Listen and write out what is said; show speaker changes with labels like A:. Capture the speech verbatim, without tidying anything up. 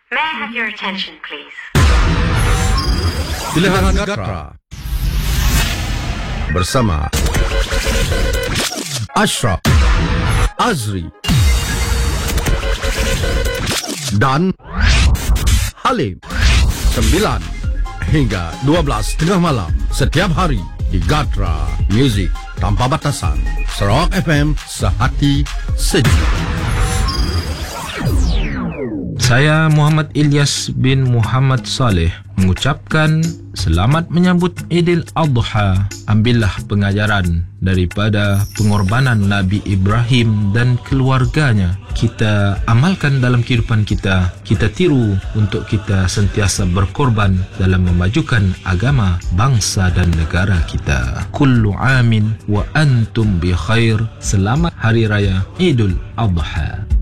A: May I have your attention, please?
B: Pilihan Gatra bersama Ashraf, Azri dan Halim. Sembilan hingga dua belas tengah malam setiap hari di Gatra Music Tanpa Batasan. Sarawak F M, sehati sejuk.
C: Saya Muhammad Ilyas bin Muhammad Saleh mengucapkan selamat menyambut Idul Adha. Ambillah pengajaran daripada pengorbanan Nabi Ibrahim dan keluarganya. Kita amalkan dalam kehidupan kita. Kita tiru untuk kita sentiasa berkorban dalam memajukan agama, bangsa dan negara kita. Kullu amin wa antum bi khair. Selamat Hari Raya Idul Adha.